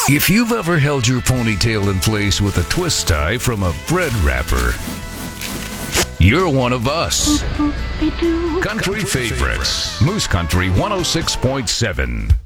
If you've ever held your ponytail in place with a twist tie from a bread wrapper, you're one of us. Country favorites. Moose Country 106.7.